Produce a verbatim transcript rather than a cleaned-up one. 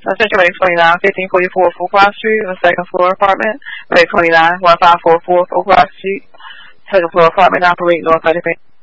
Essential Medic twenty-nine, fifteen forty-four Fourcross Street, on the second floor apartment. Medic twenty-nine, one five four four Fourcross Street, second floor apartment, operate North thirty-fifth.